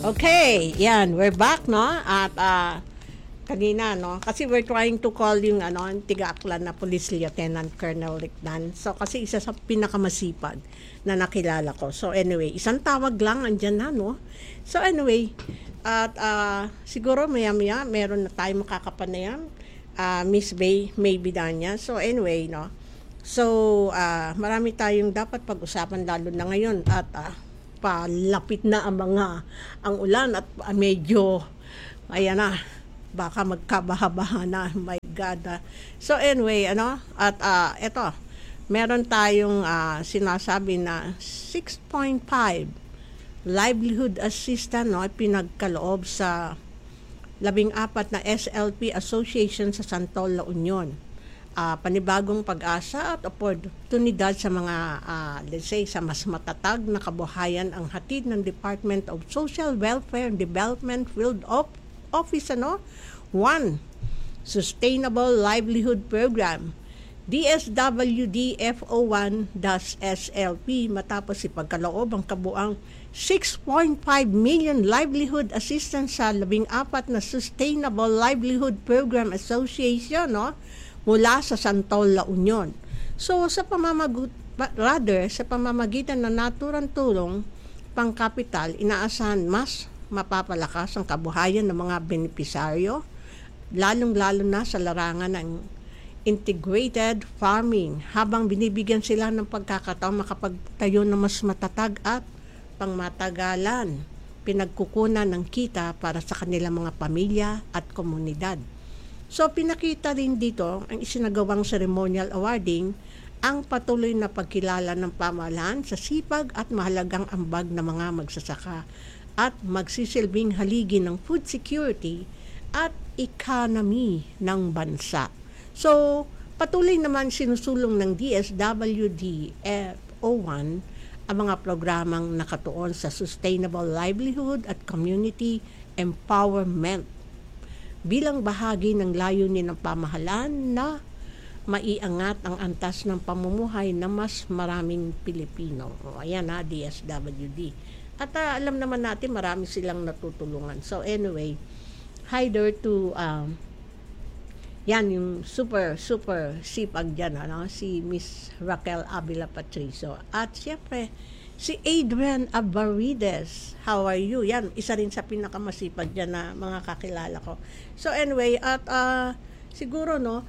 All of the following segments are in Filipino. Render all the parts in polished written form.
Okay, yan, we're back, no? At kanina, no? Kasi we're trying to call yung tiga-aklan na Police Lieutenant Colonel Licdan. So kasi isa sa pinakamasipag na nakilala ko. So anyway, isang tawag lang andyan na, no? So anyway, at siguro maya-maya meron na tayong makakapanayam. Miss May Bidanya. So anyway, no? So marami tayong dapat pag-usapan lalo na ngayon at palapit na ang ulan at medyo ayan na baka magkabaha-baha na. My God. So anyway, at eto meron tayong sinasabi na 6.5 livelihood assistance, no, pinagkaloob sa 14 na SLP Association sa Santol, La Union. Panibagong pag-asa at oportunidad sa mga let's say sa mas matatag na kabuhayan ang hatid ng Department of Social Welfare and Development Field Office 1 Sustainable Livelihood Program DSWD FO1-SLP matapos ipagkaloob ang kabuang 6.5 million livelihood assistance sa 14 na Sustainable Livelihood Program Association, no, mula sa Santol, La Union. So sa pamamagitan ng naturang tulong pangkapital, inaasahan mas mapapalakas ang kabuhayan ng mga benepisaryo, lalong-lalo na sa larangan ng integrated farming, habang binibigyan sila ng pagkakataon makapagtayo ng mas matatag at pangmatagalan pinagkukunan ng kita para sa kanilang mga pamilya at komunidad. So pinakita rin dito ang isinagawang ceremonial awarding ang patuloy na pagkilala ng pamahalaan sa sipag at mahalagang ambag ng mga magsasaka at magsisilbing haligi ng food security at economy ng bansa. So patuloy naman sinusulong ng DSWD FO1 ang mga programang nakatuon sa sustainable livelihood at community empowerment bilang bahagi ng layunin ng pamahalaan na maiangat ang antas ng pamumuhay ng mas maraming Pilipino. Ayan DSWD. At alam naman natin marami silang natutulungan. So anyway, hi there to yan yung super sipag dyan, si Miss Raquel Avila Patricio. At siyempre, si Adrian Abarides. How are you? Yan, isa rin sa pinakamasipag dyan na mga kakilala ko. So anyway, at siguro, no,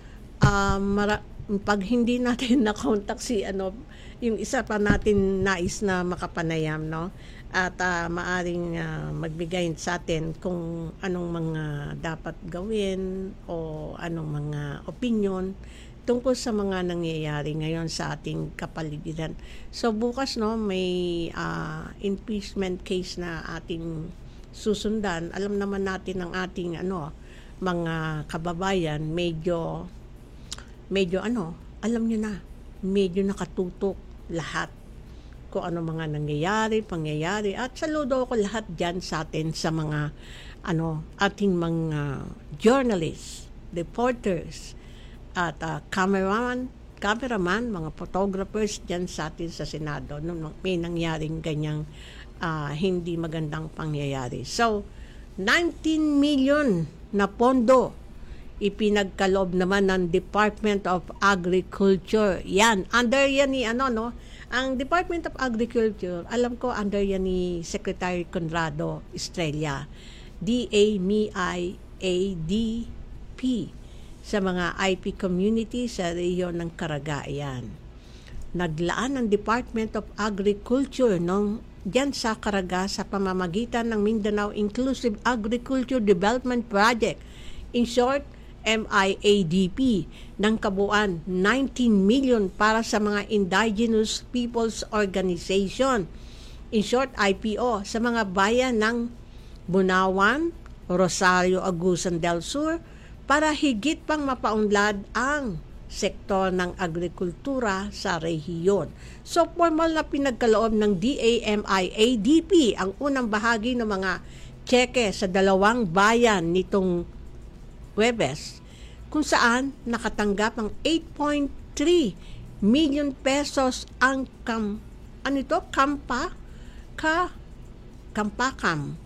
pag hindi natin na-contact si, yung isa pa natin nais na makapanayam, no? At maaring magbigay sa atin kung anong mga dapat gawin o anong mga opinion tungkol sa mga nangyayari ngayon sa ating kapaligiran. So bukas, no, may impeachment case na ating susundan. Alam naman natin ang ating mga kababayan medyo alam niyo na, medyo nakatutok lahat kung ano mga pangyayari at saludo ko lahat dyan sa atin sa mga ating mga journalists, reporters at cameraman, mga photographers dyan sa atin sa Senado nung may nangyaring ganyang hindi magandang pangyayari. So 19 million na pondo ipinagkaloob naman ng Department of Agriculture. Yan, under yan ni ang Department of Agriculture, alam ko under yan ni Secretary Conrado Estrella, DAMIADP sa mga IP community sa rehiyon ng Caragayan. Naglaan ang Department of Agriculture diyan sa Caraga sa pamamagitan ng Mindanao Inclusive Agriculture Development Project, in short, MIADP, ng kabuuan 19 million para sa mga Indigenous Peoples Organization, in short IPO, sa mga bayan ng Bunawan, Rosario, Agusan del Sur para higit pang mapaunlad ang sektor ng agrikultura sa rehiyon. So formal na pinagkaloob ng DAMIADP ang unang bahagi ng mga tseke sa 2 bayan nitong Huwebes, kung saan nakatanggap ng 8.3 million pesos ang Kampakam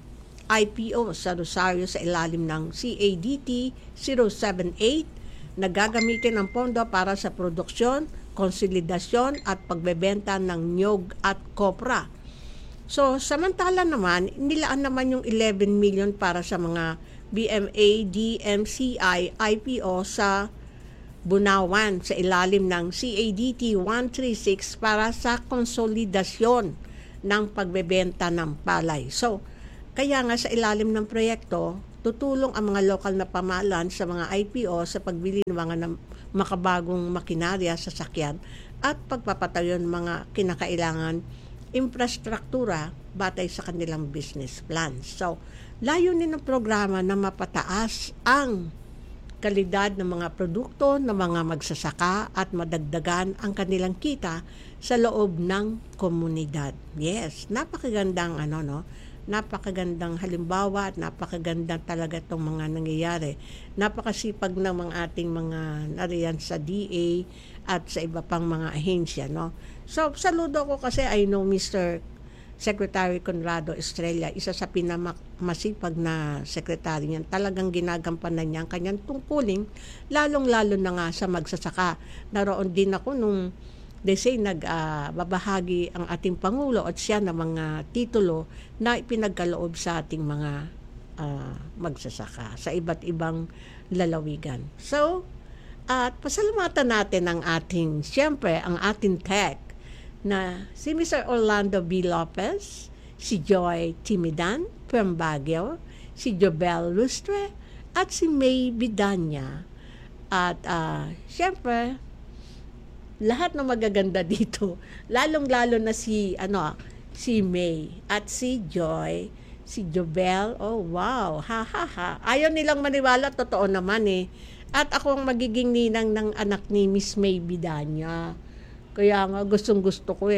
IPO sa Rosario sa ilalim ng CADT 078 na gagamitin ang pondo para sa produksyon, konsolidasyon at pagbebenta ng niyog at kopra. So, samantala naman, nilaan naman yung 11 million para sa mga BMA, DMCI, IPO sa Bunawan sa ilalim ng CADT 136 para sa konsolidasyon ng pagbebenta ng palay. So, kaya nga sa ilalim ng proyekto, tutulong ang mga lokal na pamahalaan sa mga IPO sa pagbili ng mga makabagong makinarya, sasakyan at pagpapatayo ng mga kinakailangan infrastruktura batay sa kanilang business plans. So, layunin ng programa na mapataas ang kalidad ng mga produkto ng mga magsasaka at madagdagan ang kanilang kita sa loob ng komunidad. Yes, napakagandang napakagandang halimbawa at napakagandang talaga itong mga nangyayari. Napakasipag ng mga ating mga nariyan sa DA at sa iba pang mga ahensya, no? So, saludo ko kasi I know Mr. Secretary Conrado Estrella, isa sa pinakamasipag na sekretary niyan. Talagang ginagampanan niya ang kanyang tungkulin, lalong-lalo na nga sa magsasaka. Naroon din ako nung nagbabahagi ang ating Pangulo at siya ng mga titulo na ipinagkaloob sa ating mga magsasaka sa iba't ibang lalawigan. So, at pasalamatan natin ang ating, siyempre, ang ating tech na si Mr. Orlando B. Lopez, si Joy Timidan from Baguio, si Jobel Lustre, at si May Bidanya. At siyempre, lahat ng magaganda dito, lalong-lalo na si May at si Joy, si Jobel, oh wow, ha ha ha. Ayaw nilang maniwala, totoo naman eh. At ako ang magiging ninang ng anak ni Miss May Bidanya. Kaya nga gustong-gusto ko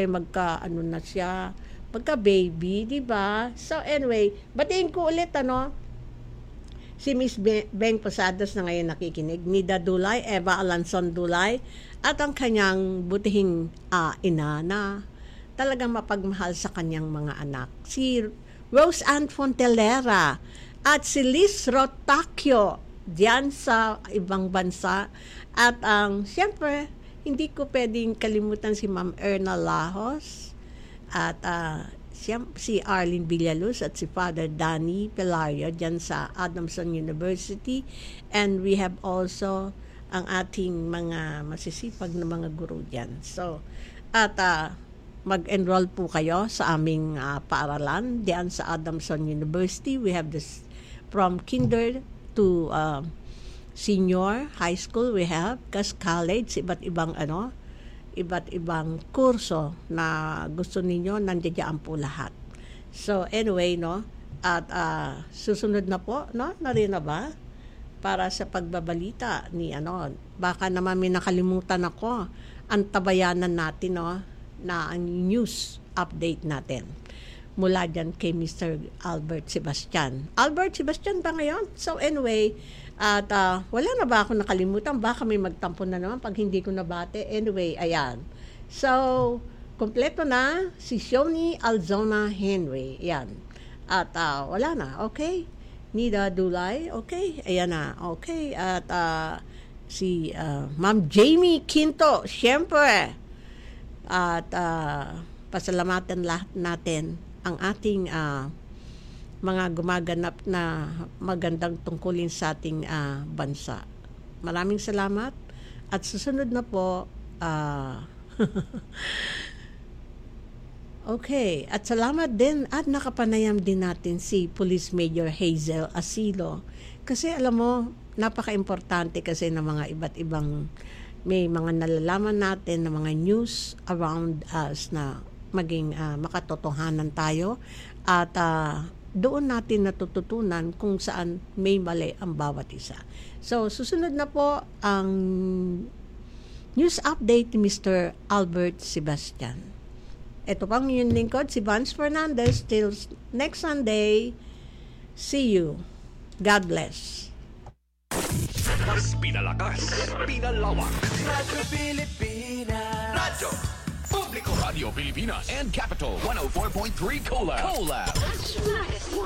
magka-baby, di ba? So anyway, batiin ko ulit si Miss Beng Posadas na ngayon nakikinig, Nida Dulay, Eva Alanson Dulay, at ang kanyang butihing ina na talagang mapagmahal sa kanyang mga anak. Si Rose Ann Fontelera at si Liz Rotacio diyan sa ibang bansa. At siyempre, hindi ko pwedeng kalimutan si Ma'am Erna Lahos at si Arlene Villaluz at si Father Danny Pelario dyan sa Adamson University. And we have also ang ating mga masisipag na mga guro dyan. So, at mag-enroll po kayo sa aming paaralan diyan sa Adamson University. We have this from kinder to senior high school. We have college, iba't ibang kurso na gusto ninyo, nandiyan po lahat. So anyway, at susunod na po, narin na ba para sa pagbabalita ni baka naman may nakalimutan ako, ang tabayanan natin na ang news update natin mula dyan kay Mr. Albert Sebastian. Albert Sebastian ba ngayon? So anyway, at wala na ba ako nakalimutan? Baka may magtampo na naman pag hindi ko nabate. Anyway, ayan. So, kompleto na si Shoni Alzona Henry. Ayan. At wala na. Okay. Nida Dulay. Okay. Ayan na. Okay. At si Ma'am Jamie Quinto. Siyempre. At pasalamatan lahat natin ang ating mga gumaganap na magandang tungkulin sa ating bansa. Maraming salamat at susunod na po okay, at salamat din at nakapanayam din natin si Police Major Hazel Asilo kasi alam mo, napaka-importante kasi ng mga iba't ibang may mga nalalaman natin na mga news around us na maging makatotohanan tayo at doon natin natututunan kung saan may mali ang bawat isa. So, susunod na po ang news update ni Mr. Albert Sebastian. Ito pang yung lingkod, si Vance Fernandez. Till next Sunday, see you. God bless. Mas pinalakas, pinalawak. Radyo Pilipinas. Radyo Publiko. Radio Pilipinas and Capital 104.3 Collab. Collab. That's right. We're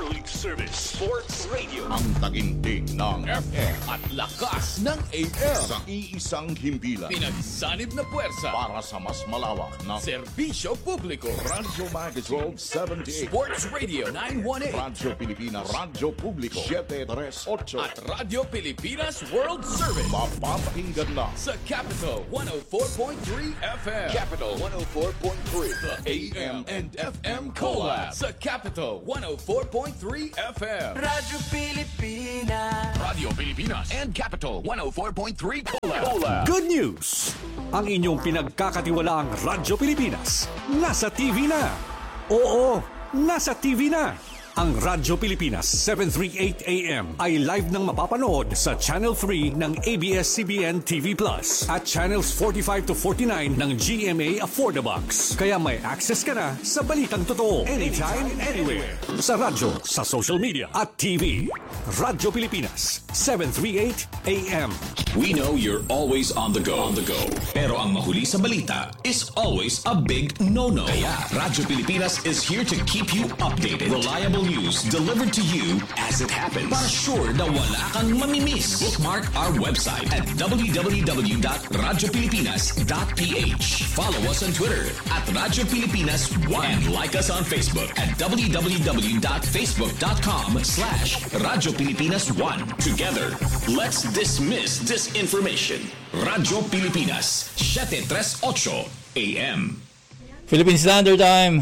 Service Sports Radio. Ang taginting ng FM At lakas ng AM. sa iisang himpilan Pinagsanib na puwersa. para sa mas malawak na Serbisyo publiko. Radyo Magazine 78, Sports Radio 918. Radyo Pilipinas, Radyo Publiko 738, At Radyo Pilipinas World Service. mapapakinggan na Sa Capital 104.3 FM. Capital 104.3. The AM and FM Collab. Sa Capital 104.3 FM. Radyo Pilipinas. Radio Pilipinas and Capital 104.3 Collab. Good news! Ang inyong pinagkakatiwalaang Radyo Pilipinas nasa TV na. Oo, nasa TV na. Ang Radyo Pilipinas 738 AM ay live nang mapapanood sa Channel 3 ng ABS-CBN TV Plus at Channels 45 to 49 ng GMA Affordabox. Kaya may access ka na sa balitang totoo anytime, anywhere. Sa radyo, sa social media at TV. Radyo Pilipinas 738 AM. We know you're always on the go. Pero ang mahuli sa balita is always a big no-no. Kaya Radyo Pilipinas is here to keep you updated. Reliable news delivered to you as it happens. Para sure na wala kang mamimiss. Bookmark our website at www.radiopilipinas.ph. Follow us on Twitter at Radyo Pilipinas 1 and like us on Facebook at www.facebook.com/Radyo Pilipinas 1. Together, let's dismiss disinformation. Radyo Pilipinas 738 AM. Philippine Standard Time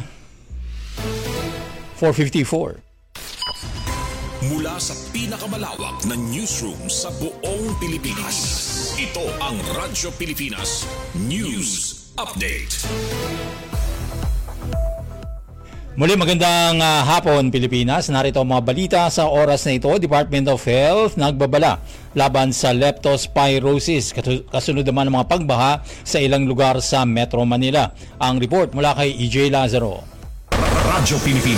4:54. Mula sa pinakamalawak na newsroom sa buong Pilipinas. Ito ang Radyo Pilipinas News Update. Muli magandang hapon Pilipinas. Narito ang mga balita sa oras na ito. Department of Health nagbabala laban sa leptospirosis. Kasunod naman ng mga pagbaha sa ilang lugar sa Metro Manila. Ang report mula kay EJ Lazaro. Radyo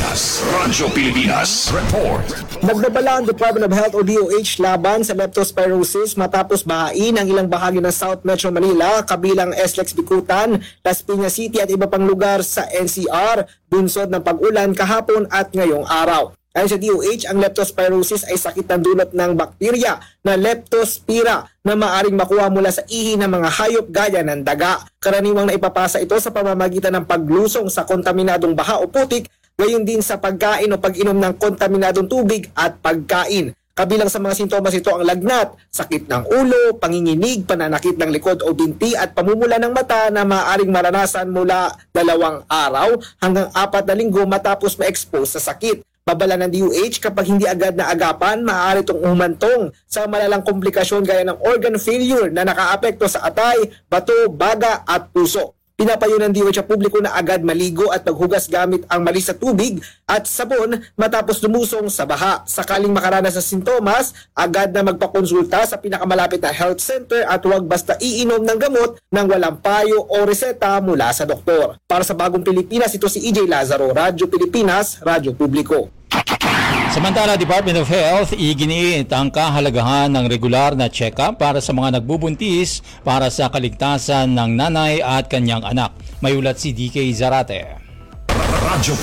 Pilipinas Report. Nagbabala ang Department of Health o DOH laban sa leptospirosis matapos bahain ang ilang bahagi ng South Metro Manila kabilang SLEX Bicutan, Las Piñas City at iba pang lugar sa NCR, bunsod ng pag-ulan kahapon at ngayong araw. Ayon sa DOH, ang leptospirosis ay sakit ng dulot ng bakterya na Leptospira na maaring makuha mula sa ihi ng mga hayop gaya ng daga. Karaniwang naipapasa ito sa pamamagitan ng paglusong sa kontaminadong baha o putik, gayon din sa pagkain o pag-inom ng kontaminadong tubig at pagkain. Kabilang sa mga sintomas ito ang lagnat, sakit ng ulo, panginginig, pananakit ng likod o binti at pamumula ng mata na maaaring maranasan mula 2 araw hanggang 4 na linggo matapos ma-expose sa sakit. Babala ng DOH kapag hindi agad na agapan, maaari itong umantong sa malalang komplikasyon gaya ng organ failure na nakaapekto sa atay, bato, baga at puso. Pinapayo ng DOH ang publiko na agad maligo at maghugas gamit ang malis na tubig at sabon matapos lumusong sa baha. Sakaling makaranas sa sintomas, agad na magpakonsulta sa pinakamalapit na health center at huwag basta iinom ng gamot nang walang payo o reseta mula sa doktor. Para sa Bagong Pilipinas, ito si EJ Lazaro, Radyo Pilipinas, Radyo Publiko. Samantala, Department of Health iginiit ang kahalagahan ng regular na check-up para sa mga nagbubuntis para sa kaligtasan ng nanay at kanyang anak. May ulat si DK Zarate. Radyo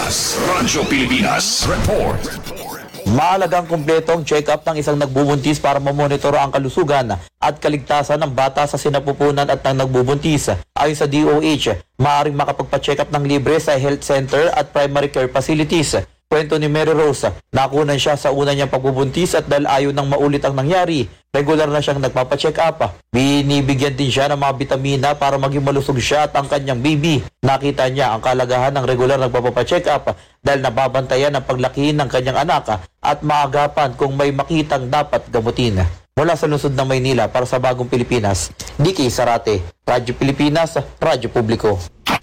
Pilipinas Report. Mahalagang kumpletong check-up ng isang nagbubuntis para mamonitor ang kalusugan at kaligtasan ng bata sa sinapupunan at ng nagbubuntis. Ayon sa DOH, maaaring makapagpa-check-up ng libre sa health center at primary care facilities. Kwento ni Mary Rose, nakunan siya sa una niyang pagbubuntis at dahil ayaw nang maulit ang nangyari, regular na siyang nagpapacheck up. Binibigyan din siya ng mga bitamina para maging malusog siya at ang kanyang baby. Nakita niya ang kalagahan ng regular nagpapacheck up dahil nababantayan ang paglaki ng kanyang anak at maagapan kung may makitang dapat gamutin. Mula sa lungsod ng Maynila para sa Bagong Pilipinas, DK Zarate, Radyo Pilipinas, Radyo Publiko.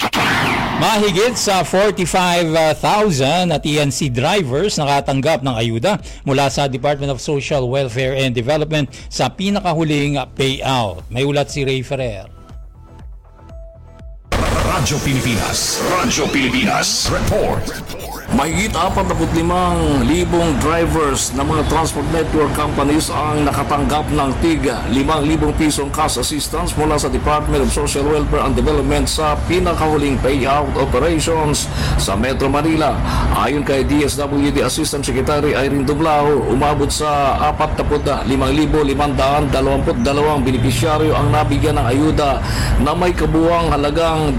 Mahigit sa 45,000 na TNC drivers nakatanggap ng ayuda mula sa Department of Social Welfare and Development sa pinakahuling payout. May ulat si Ray Ferrer. Radyo Pilipinas Report. Mahigit 45,000 drivers ng mga transport network companies ang nakatanggap ng tig 5,000 pisong cash assistance mula sa Department of Social Welfare and Development sa pinakahuling payout operations sa Metro Manila. Ayon kay DSWD Assistant Secretary Irene Dublao, umabot sa 45,522 benepisyaryo ang nabigyan ng ayuda na may kabuuang halagang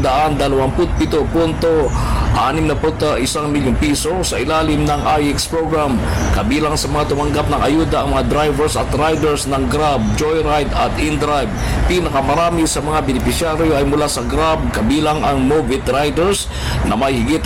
227.61 milyong piso sa ilalim ng IX program. Kabilang sa mga tumanggap ng ayuda ang mga drivers at riders ng Grab, Joyride at InDrive. Pinakamarami sa mga benepisyaryo ay mula sa Grab, kabilang ang Moveit riders na may higit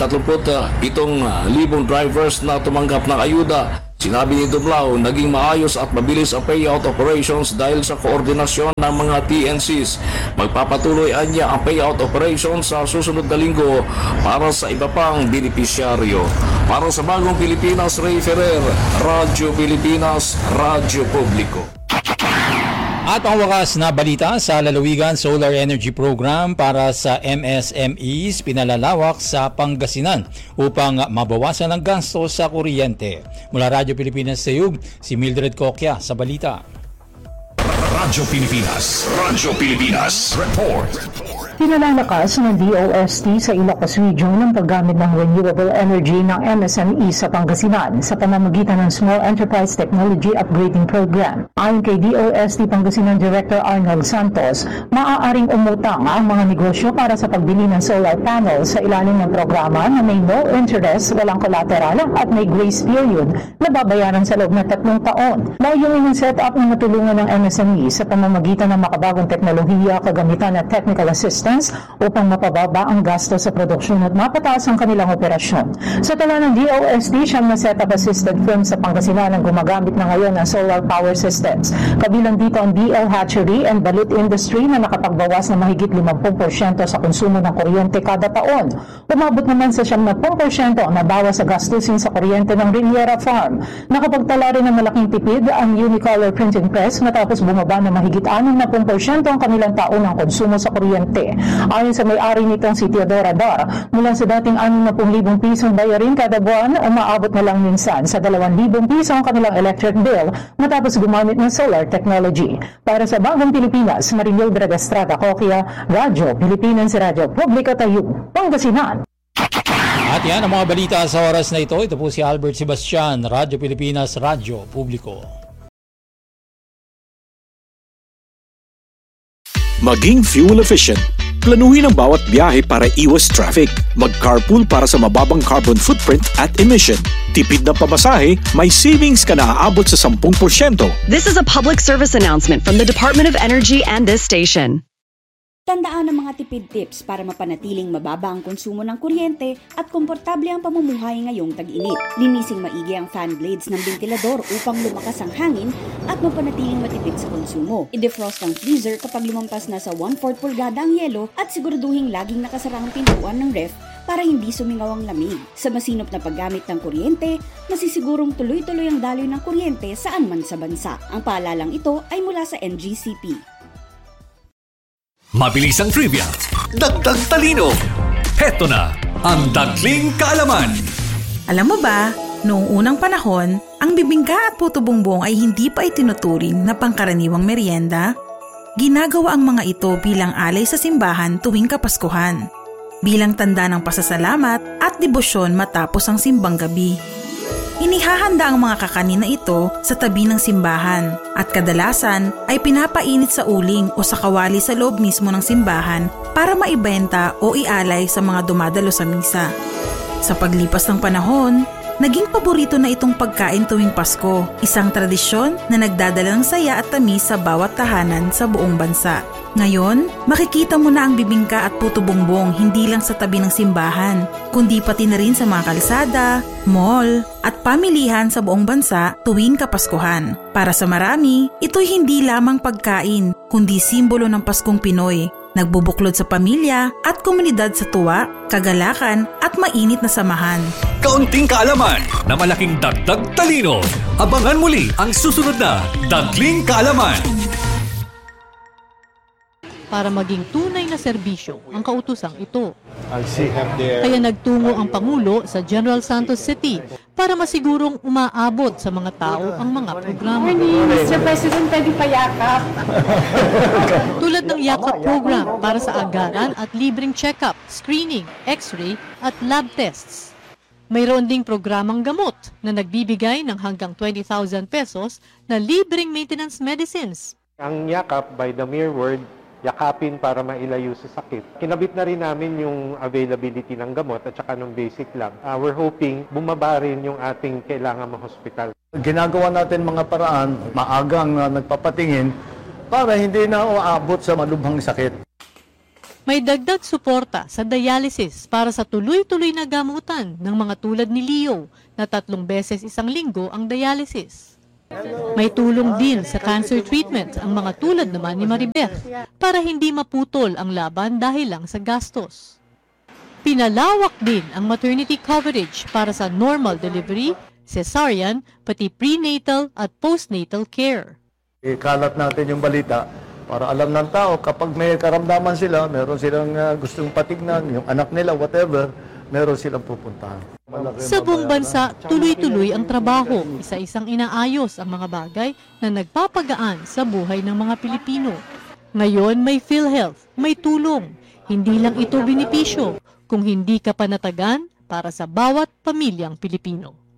37,000 drivers na tumanggap ng ayuda. Sinabi ni Dublao, naging maayos at mabilis ang payout operations dahil sa koordinasyon ng mga TNCs. Magpapatuloy anya ang payout operations sa susunod na linggo para sa iba pang benepisyaryo. Para sa Bagong Pilipinas, Ray Ferrer, Radyo Pilipinas, Radyo Publiko. At ang wakas na balita sa lalawigan Solar Energy Program para sa MSMEs pinalalawak sa Pangasinan upang mabawasan ang gasto sa kuryente. Mula Radyo Pilipinas sa Yug, si Mildred Coquia sa balita. Radyo Pilipinas Report. Pinalalakas ng DOST sa Ilocos Region ang paggamit ng renewable energy ng MSME sa Pangasinan sa pamamagitan ng Small Enterprise Technology Upgrading Program. Ayon kay DOST Pangasinan Director Arnold Santos, maaaring umutang ang mga negosyo para sa pagbili ng solar panels sa ilalim ng programa na may no interest, walang collateral at may grace period na babayaran sa loob ng 3 taon. Layunin ng set-up na matulungan ng MSME sa pamamagitan ng makabagong teknolohiya, kagamitan at technical assistance upang mapababa ang gasto sa produksyon at mapataas ang kanilang operasyon. Sa tala ng DOST, siyang na set-up assisted firms sa Pangasinan ang gumagamit na ngayon ng solar power systems. Kabilang dito ang DL Hatchery and Balut Industry na nakapagbawas na mahigit 50% sa konsumo ng kuryente kada taon. Umabot naman sa 70% na bawas sa gastusin sa kuryente ng Riviera Farm. Nakapagtala rin ng malaking tipid ang Unicolor Printing Press matapos bumaba na mahigit 60% ang kanilang taon ng konsumo sa kuryente. Ayon sa may-ari nitong si Teodora Dar, mula sa dating 60,000 pisong bayarin kada buwan, umaabot na lang minsan sa 2,000 piso ang kanilang electric bill matapos gumamit ng solar technology. Para sa Bagong Pilipinas, Marimildred Estrada Coquia, Radyo Pilipinas, Radyo Publiko Tayo, Pangasinan. At yan ang mga balita sa oras na ito. Ito po si Albert Sebastian, Radyo Pilipinas, Radyo Publiko. Maging fuel efficient. Planuhin ang bawat biyahe para iwas traffic. Mag-carpool para sa mababang carbon footprint at emission. Tipid na pamasahe, may savings ka na aabot sa 10%. This is a public service announcement from the Department of Energy and this station. Tandaan ang mga tipid tips para mapanatiling mababa ang konsumo ng kuryente at komportable ang pamumuhay ngayong tag-init. Linising maigi ang fan blades ng ventilador upang lumakas ang hangin at mapanatiling matipid sa konsumo. I-defrost ang freezer kapag lumampas na sa 1/4 pulgada ang yelo at siguraduhin laging nakasara ang pintuan ng ref para hindi sumingaw ang lamig. Sa masinop na paggamit ng kuryente, masisigurong tuloy-tuloy ang daloy ng kuryente saan man sa bansa. Ang paalalang ito ay mula sa NGCP. Mabilis ang trivia, dagdag talino. Heto na ang Dagling Kaalaman. Alam mo ba, noong unang panahon, ang bibingka at puto bumbong ay hindi pa itinuturing na pangkaraniwang merienda. Ginagawa ang mga ito bilang alay sa simbahan tuwing Kapaskuhan, bilang tanda ng pasasalamat at debosyon matapos ang simbang gabi. Inihahanda ang mga kakanin na ito sa tabi ng simbahan at kadalasan ay pinapainit sa uling o sa kawali sa loob mismo ng simbahan para maibenta o ialay sa mga dumadalo sa misa. Sa paglipas ng panahon, naging paborito na itong pagkain tuwing Pasko, isang tradisyon na nagdadala ng saya at tamis sa bawat tahanan sa buong bansa. Ngayon, makikita mo na ang bibingka at puto bongbong hindi lang sa tabi ng simbahan, kundi pati na rin sa mga kalsada, mall, at pamilihan sa buong bansa tuwing Kapaskuhan. Para sa marami, ito'y hindi lamang pagkain, kundi simbolo ng Paskong Pinoy, nagbubuklod sa pamilya at komunidad sa tuwa, kagalakan at mainit na samahan. Kaunting kaalaman na malaking dagdag talino. Abangan muli ang susunod na Dagling Kaalaman. para maging tunay na serbisyo ang kautusang ito. Kaya nagtungo ang Pangulo sa General Santos City para masigurong umaabot sa mga tao ang mga programa. Mr. President, pwede pa yakap. Tulad ng yakap program para sa agaran at libreng check-up, screening, x-ray at lab tests. Mayroon ding programang gamot na nagbibigay ng hanggang 20,000 pesos na libreng maintenance medicines. Ang yakap, by the mere word, yakapin para mailayo sa sakit. Kinabit na rin namin yung availability ng gamot at saka ng basic lab. We're hoping bumaba rin yung ating kailangan ma-hospital. Ginagawa natin mga paraan, maagang nagpapatingin para hindi na uabot sa malubhang sakit. May dagdag suporta sa dialysis para sa tuloy-tuloy na gamutan ng mga tulad ni Leo na 3 beses isang linggo ang dialysis. May tulong din sa cancer treatment ang mga tulad naman ni Maribeth para hindi maputol ang laban dahil lang sa gastos. Pinalawak din ang maternity coverage para sa normal delivery, cesarean, pati prenatal at postnatal care. Ikalat natin yung balita para alam ng tao kapag may karamdaman sila, meron silang gustong patignan, yung anak nila, whatever, meron silang pupuntahan. Sa buong bansa, tuloy-tuloy ang trabaho, isa-isang inaayos ang mga bagay na nagpapagaan sa buhay ng mga Pilipino. Ngayon may PhilHealth, may tulong. Hindi lang ito benepisyo, kung hindi ka panatagan para sa bawat pamilyang Pilipino.